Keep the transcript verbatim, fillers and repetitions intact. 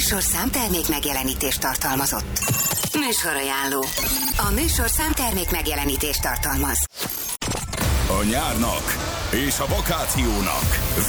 műsorszám termék megjelenítést tartalmazott. Műsorajánló. A műsorszám termék megjelenítést tartalmaz. A nyárnak és a vakációnak